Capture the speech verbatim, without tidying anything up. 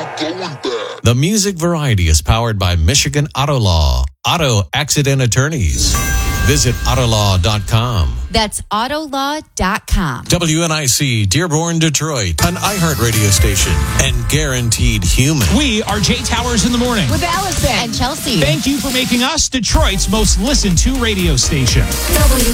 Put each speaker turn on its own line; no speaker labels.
The Music Variety is powered by Michigan Auto Law, Auto Accident Attorneys. Visit autolaw dot com.
That's autolaw dot com.
W N I C, Dearborn, Detroit, an iHeart radio station, and Guaranteed Human.
We are Jay Towers in the morning.
With Allison and Chelsea.
Thank you for making us Detroit's most listened to radio station.
W